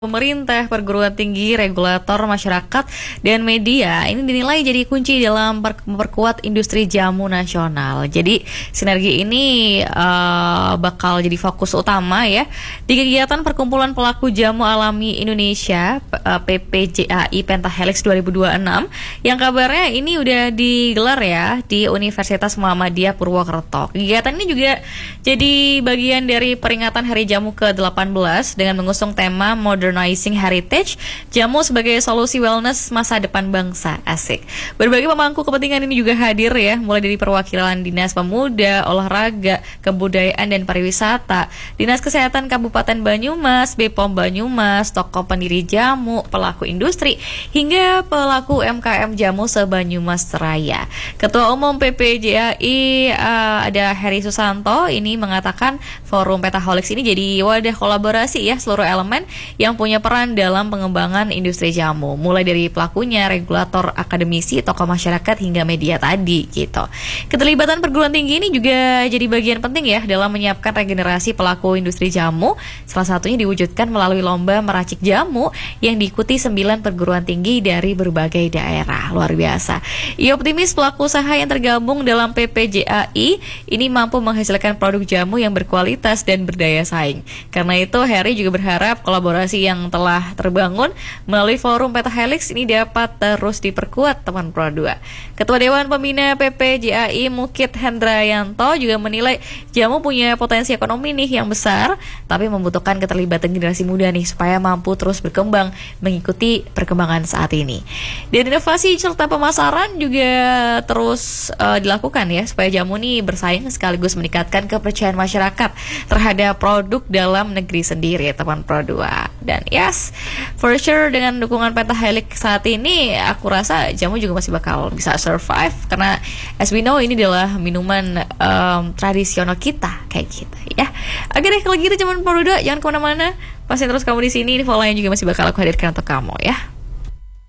Pemerintah, perguruan tinggi, regulator, masyarakat, dan media ini dinilai jadi kunci dalam memperkuat industri jamu nasional. Jadi sinergi ini bakal jadi fokus utama ya di kegiatan perkumpulan pelaku jamu alami Indonesia PPJAI Pentahelix 2026 yang kabarnya ini udah digelar ya di Universitas Muhammadiyah Purwokerto. Kegiatan ini juga jadi bagian dari peringatan Hari Jamu ke-18 dengan mengusung tema Modernizing Heritage, jamu sebagai solusi wellness masa depan bangsa. Asik. Berbagai pemangku kepentingan ini juga hadir ya, mulai dari perwakilan Dinas Pemuda, Olahraga, Kebudayaan dan Pariwisata, Dinas Kesehatan Kabupaten Banyumas, BPOM Banyumas, tokoh pendiri jamu, pelaku industri, hingga pelaku UMKM jamu se-Banyumas Raya. Ketua Umum PPJAI ada Heri Susanto ini mengatakan forum Pentahelix ini jadi wadah kolaborasi ya seluruh elemen yang punya peran dalam pengembangan industri jamu, mulai dari pelakunya, regulator, akademisi, tokoh masyarakat hingga media tadi gitu. Keterlibatan perguruan tinggi ini juga jadi bagian penting ya dalam menyiapkan regenerasi pelaku industri jamu. Salah satunya diwujudkan melalui lomba meracik jamu yang diikuti 9 perguruan tinggi dari berbagai daerah. Luar biasa. Ia optimis pelaku usaha yang tergabung dalam PPJAI ini mampu menghasilkan produk jamu yang berkualitas dan berdaya saing. Karena itu Heri juga berharap kolaborasi yang telah terbangun melalui forum Pentahelix ini dapat terus diperkuat teman Pro 2. Ketua Dewan Pembina PPJAI Mukit Hendrayanto juga menilai jamu punya potensi ekonomi nih yang besar, tapi membutuhkan keterlibatan generasi muda nih supaya mampu terus berkembang mengikuti perkembangan saat ini. Dan inovasi serta pemasaran juga terus dilakukan ya supaya jamu nih bersaing sekaligus meningkatkan kepercayaan masyarakat terhadap produk dalam negeri sendiri teman Pro 2. Dan yes, for sure dengan dukungan Pentahelix saat ini aku rasa jamu juga masih bakal bisa survive karena as we know ini adalah minuman tradisional kita kayak gitu ya. Oke deh kalau gitu cuman Pro 2 jangan kemana-mana, pasti terus kamu di sini. Info lain juga masih bakal aku hadirkan untuk kamu ya.